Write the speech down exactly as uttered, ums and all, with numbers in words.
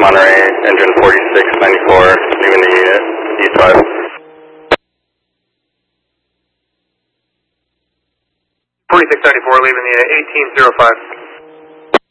Monterey, engine forty-six ninety-four, leaving the unit, East five. forty-six ninety-four, leaving the unit, eighteen oh five.